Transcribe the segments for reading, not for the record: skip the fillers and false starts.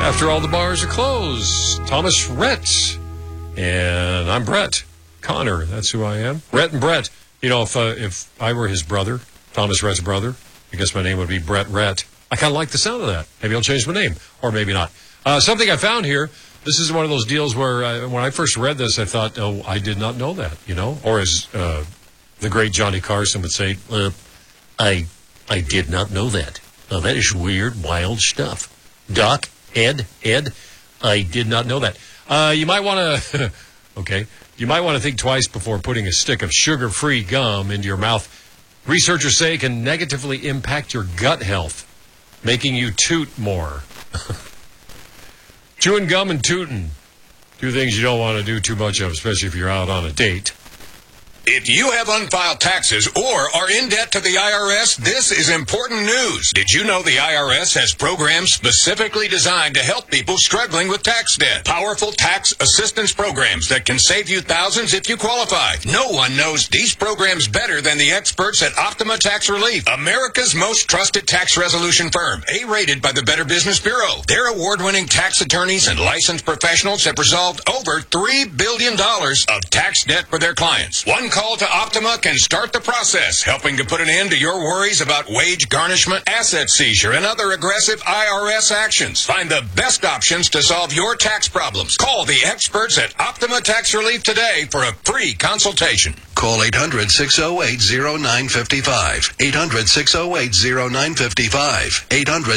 After all the bars are closed, Thomas Rhett. And I'm Brett Connor. That's who I am. Rhett and Brett. You know, if I were his brother, Thomas Rhett's brother, I guess my name would be Brett Rhett. I kind of like the sound of that. Maybe I'll change my name, or maybe not. Something I found here. This is one of those deals where when I first read this, I thought, oh, I did not know that, you know? Or as the great Johnny Carson would say, I did not know that. That is weird, wild stuff. Doc, Ed, I did not know that. You might want to, okay, you might want to think twice before putting a stick of sugar-free gum into your mouth. Researchers say it can negatively impact your gut health, making you toot more. Chewing gum and tooting, two things you don't want to do too much of, especially if you're out on a date. If you have unfiled taxes or are in debt to the IRS, this is important news. Did you know the IRS has programs specifically designed to help people struggling with tax debt? Powerful tax assistance programs that can save you thousands if you qualify. No one knows these programs better than the experts at Optima Tax Relief, America's most trusted tax resolution firm, A-rated by the Better Business Bureau. Their award-winning tax attorneys and licensed professionals have resolved over $3 billion of tax debt for their clients. One call to Optima can start the process, helping to put an end to your worries about wage garnishment, asset seizure, and other aggressive IRS actions. Find the best options to solve your tax problems. Call the experts at Optima Tax Relief today for a free consultation. Call 800-608-0955. 800-608-0955.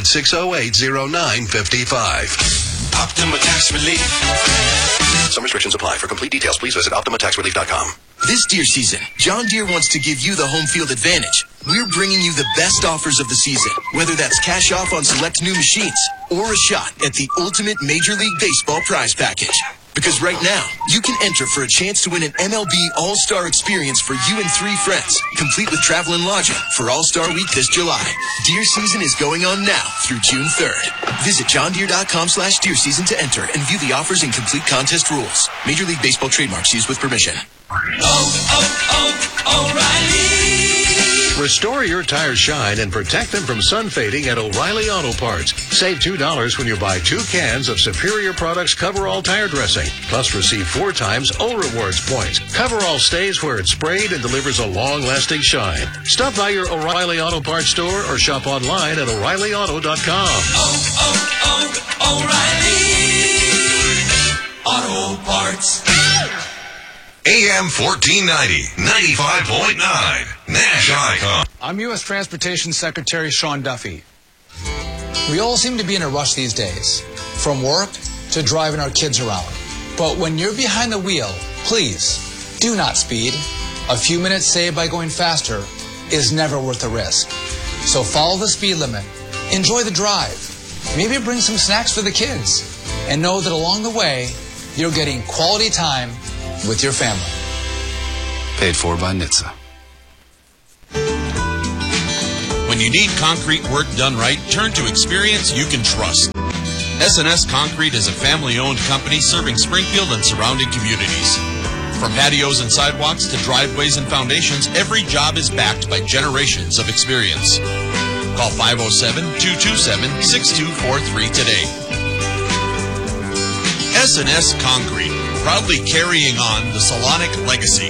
800-608-0955. Optima Tax Relief. Some restrictions apply. For complete details, please visit OptimaTaxRelief.com. This deer season, John Deere wants to give you the home field advantage. We're bringing you the best offers of the season, whether that's cash off on select new machines or a shot at the ultimate Major League Baseball prize package. Because right now, you can enter for a chance to win an MLB All-Star experience for you and 3 friends, complete with travel and lodging for All-Star Week this July. Deer season is going on now through June 3rd. Visit johndeere.com/deer season to enter and view the offers and complete contest rules. Major League Baseball trademarks used with permission. O'Reilly! Restore your tires shine and protect them from sun fading at O'Reilly Auto Parts. Save $2 when you buy 2 cans of Superior Products Coverall tire dressing. Plus receive 4 times O Rewards points. Coverall stays where it's sprayed and delivers a long-lasting shine. Stop by your O'Reilly Auto Parts store or shop online at O'ReillyAuto.com. O'Reilly Auto Parts. AM 1490, 95.9, Nash Icon. I'm U.S. Transportation Secretary Sean Duffy. We all seem to be in a rush these days, from work to driving our kids around. But when you're behind the wheel, please do not speed. A few minutes saved by going faster is never worth the risk. So follow the speed limit, enjoy the drive, maybe bring some snacks for the kids, and know that along the way, you're getting quality time with your family. Paid for by NHTSA. When you need concrete work done right, turn to experience you can trust. S&S Concrete is a family-owned company serving Springfield and surrounding communities. From patios and sidewalks to driveways and foundations, every job is backed by generations of experience. Call 507-227-6243 today. S&S Concrete, proudly carrying on the Solonic legacy.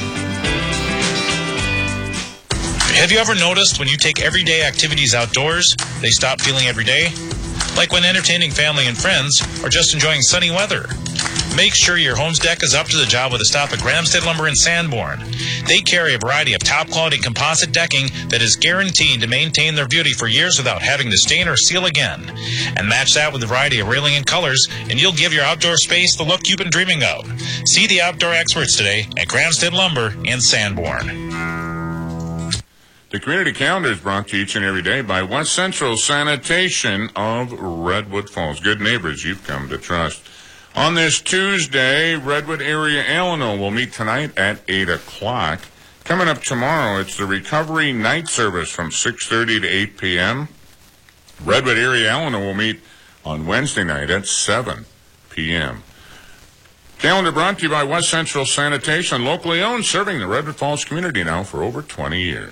Have you ever noticed when you take everyday activities outdoors, they stop feeling everyday? Like when entertaining family and friends or just enjoying sunny weather. Make sure your home's deck is up to the job with a stop at Grahamstead Lumber in Sanborn. They carry a variety of top-quality composite decking that is guaranteed to maintain their beauty for years without having to stain or seal again. And match that with a variety of railing and colors, and you'll give your outdoor space the look you've been dreaming of. See the outdoor experts today at Grahamstead Lumber in Sanborn. The community calendar is brought to you each and every day by West Central Sanitation of Redwood Falls. Good neighbors you've come to trust. On this Tuesday, Redwood area Alano will meet tonight at 8 o'clock. Coming up tomorrow, it's the Recovery Night Service from 6:30 to 8 p.m. Redwood area Alano will meet on Wednesday night at 7 p.m. Calendar brought to you by West Central Sanitation, locally owned, serving the Redwood Falls community now for over 20 years.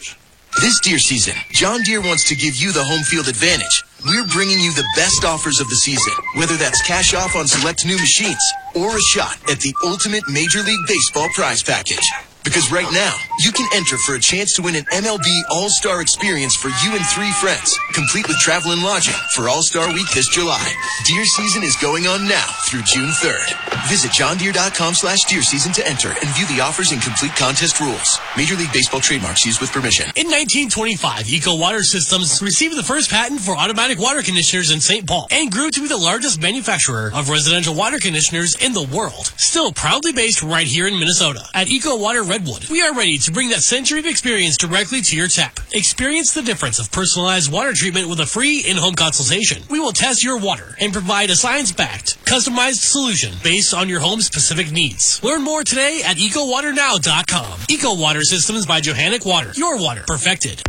This deer season, John Deere wants to give you the home field advantage. We're bringing you the best offers of the season, whether that's cash off on select new machines or a shot at the ultimate Major League Baseball prize package. Because right now, you can enter for a chance to win an MLB All-Star experience for you and 3 friends, complete with travel and lodging for All-Star Week this July. Deer season is going on now through June 3rd. Visit johndeere.com/deer season to enter and view the offers and complete contest rules. Major League Baseball trademarks used with permission. In 1925, Eco Water Systems received the first patent for automatic water conditioners in St. Paul and grew to be the largest manufacturer of residential water conditioners in the world. Still proudly based right here in Minnesota. At Eco Water Redwood, we are ready to bring that century of experience directly to your tap. Experience the difference of personalized water treatment with a free in-home consultation. We will test your water and provide a science-backed, customized solution based on your home's specific needs. Learn more today at EcoWaterNow.com. Eco Water Systems by Johannec Water. Your water perfected.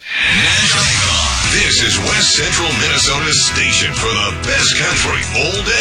This is West Central Minnesota's station for the best country, old